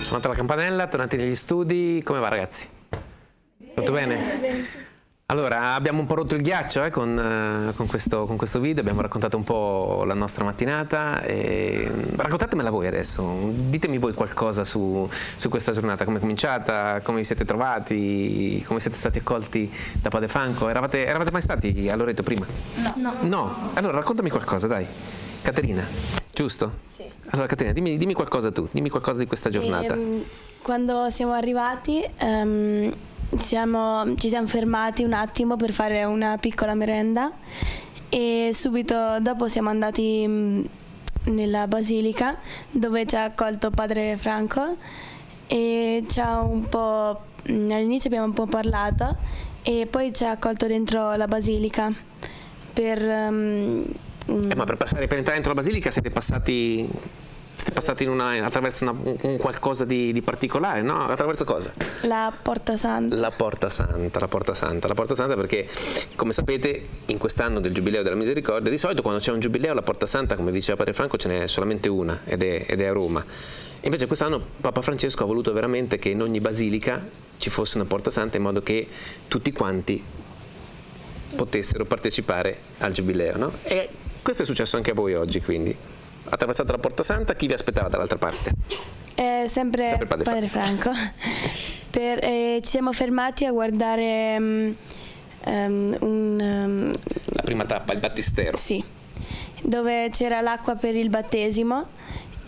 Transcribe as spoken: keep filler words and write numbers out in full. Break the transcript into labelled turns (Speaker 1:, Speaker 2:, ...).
Speaker 1: Suonate la campanella, tornati negli studi, come va ragazzi? Tutto bene? Allora, abbiamo un po' rotto il ghiaccio eh, con, uh, con, questo, con questo video, abbiamo raccontato un po' la nostra mattinata. E... raccontatemela voi adesso, ditemi voi qualcosa su, su questa giornata, come è cominciata, come vi siete trovati, come siete stati accolti da Padre Franco. Eravate, eravate mai stati a Loreto prima?
Speaker 2: No. No.
Speaker 1: No? Allora raccontami qualcosa, dai. Caterina, giusto?
Speaker 2: Sì.
Speaker 1: Allora Caterina, dimmi, dimmi qualcosa tu, dimmi qualcosa di questa giornata.
Speaker 2: E, quando siamo arrivati um, siamo, ci siamo fermati un attimo per fare una piccola merenda e subito dopo siamo andati mh, nella basilica dove ci ha accolto Padre Franco e ci ha un po', mh, all'inizio abbiamo un po' parlato e poi ci ha accolto dentro la basilica per... Um,
Speaker 1: Eh, ma per, passare, per entrare dentro la basilica siete passati, siete passati in una, attraverso una, un qualcosa di, di particolare, no? Attraverso cosa?
Speaker 2: La Porta Santa.
Speaker 1: La Porta Santa, la Porta Santa, la Porta Santa perché, come sapete, in quest'anno del Giubileo della Misericordia, di solito quando c'è un Giubileo la Porta Santa, come diceva Padre Franco, ce n'è solamente una ed è, ed è a Roma. E invece quest'anno Papa Francesco ha voluto veramente che in ogni basilica ci fosse una Porta Santa in modo che tutti quanti potessero partecipare al Giubileo, no? E questo è successo anche a voi oggi, quindi. Attraversate la Porta Santa, chi vi aspettava dall'altra parte?
Speaker 2: Eh, sempre, sempre Padre, Padre Franco. per, eh, ci siamo fermati a guardare um, um, un... Um,
Speaker 1: la prima tappa, il battistero.
Speaker 2: Sì, dove c'era l'acqua per il battesimo